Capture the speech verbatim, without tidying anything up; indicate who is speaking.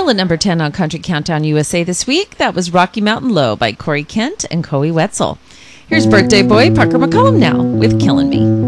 Speaker 1: Well, at number ten on Country Countdown U S A this week, that was Rocky Mountain Low by Corey Kent and Coe Wetzel. Here's birthday boy Parker McCollum now with Killin' Me.